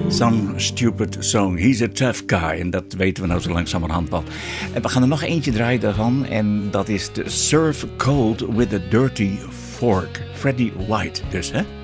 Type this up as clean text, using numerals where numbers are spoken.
Some Stupid Song. He's a tough guy. En dat weten we nou zo langzamerhand wel. En we gaan er nog eentje draaien daarvan. En dat is de Serve Cold with a Dirty Fork. Freddie White dus, hè?